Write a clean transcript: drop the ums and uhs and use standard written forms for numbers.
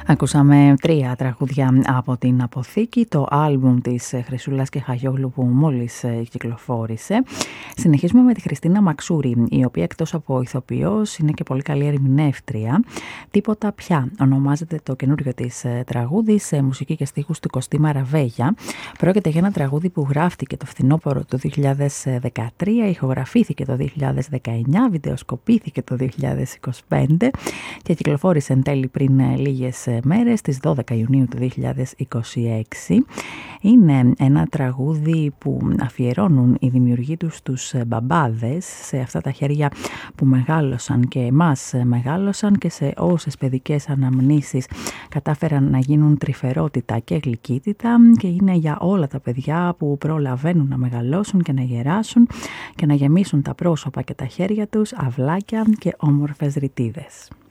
Ακούσαμε 3 τραγούδια από την Αποθήκη, το άλμπουμ της Χρυσούλας και Χαγιόγλου που μόλις κυκλοφόρησε. Συνεχίζουμε με τη Χριστίνα Μαξούρη, η οποία εκτός από ηθοποιός είναι και πολύ καλή ερμηνεύτρια. Τίποτα πια ονομάζεται το καινούριο της τραγούδι, σε μουσική και στίχους του Κωστή Μαραβέγια. Πρόκειται για ένα τραγούδι που γράφτηκε το φθινόπωρο του 2013, ηχογραφήθηκε το 2019, βιντεοσκοπήθηκε το 2025 και κυκλοφόρησε εν τέλει πριν λίγες μέρες, στις 12 Ιουνίου του 2026. Είναι ένα τραγούδι που αφιερώνουν οι δημιουργοί τους στους μπαμπάδες, σε αυτά τα χέρια που μεγάλωσαν και εμάς μεγάλωσαν και σε όσες παιδικές αναμνήσεις κατάφεραν να γίνουν τρυφερότητα και γλυκύτητα, και είναι για όλα τα παιδιά που προλαβαίνουν να μεγαλώσουν και να γεράσουν και να γεμίσουν τα πρόσωπα και τα χέρια τους αυλάκια και όμορφες ρητίδες.